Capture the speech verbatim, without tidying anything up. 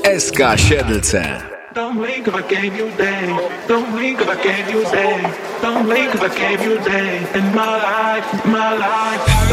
es ká Siedlce. Don't blink if I gave you a day. Don't blink if I gave you a day. Don't blink if I gave you a day. In my life, my life.